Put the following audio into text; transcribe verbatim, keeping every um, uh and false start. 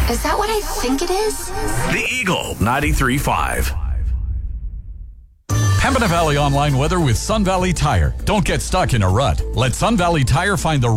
Is that what I think it is? The Eagle ninety-three point five. Pembina Valley Online weather with Sun Valley Tire. Don't get stuck in a rut. Let Sun Valley Tire find the